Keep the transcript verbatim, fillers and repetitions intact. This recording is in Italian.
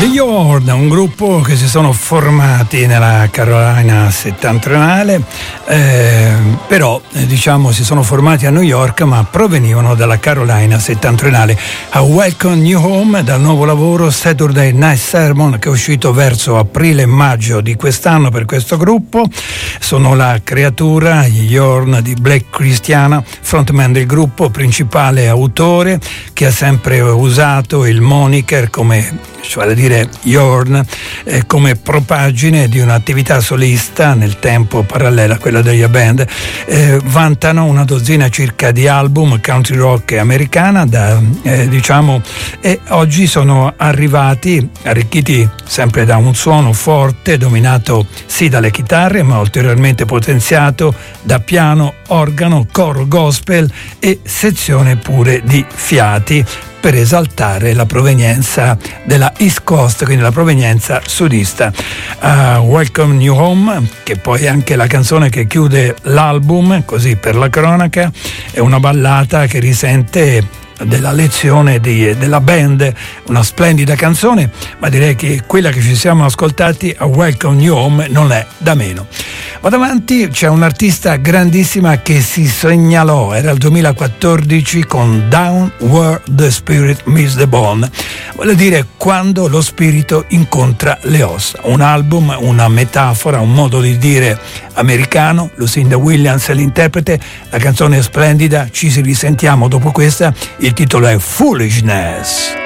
Yorn, un gruppo che si sono formati nella Carolina settentrionale, eh, però eh, diciamo si sono formati a New York ma provenivano dalla Carolina settentrionale. A Welcome New Home, dal nuovo lavoro Saturday Night Sermon, che è uscito verso aprile-maggio di quest'anno per questo gruppo. Sono la creatura, gli Yorn, di Black Christiana, frontman del gruppo, principale autore, che ha sempre usato il moniker come, cioè dire Yorn, eh, come propagine di un'attività solista nel tempo parallela a quella della band. Eh, vantano una dozzina circa di album country rock americana, da, eh, diciamo, e oggi sono arrivati arricchiti sempre da un suono forte, dominato sì dalle chitarre, ma ulteriormente potenziato da piano, organo, coro gospel e sezione pure di fiati, per esaltare la provenienza della East Coast, quindi la provenienza sudista. Uh, Welcome New Home, che poi è anche la canzone che chiude l'album, così per la cronaca, è una ballata che risente della lezione di, della band, una splendida canzone, ma direi che quella che ci siamo ascoltati, a Welcome New Home, non è da meno. Vado avanti, c'è un'artista grandissima che si segnalò, era il duemilaquattordici, con Down Where the Spirit Meets the Bone, vuol dire quando lo spirito incontra le ossa, un album, una metafora, un modo di dire americano. Lucinda Williams è l'interprete, la canzone è splendida, ci si risentiamo dopo questa. Il titolo è Foolishness.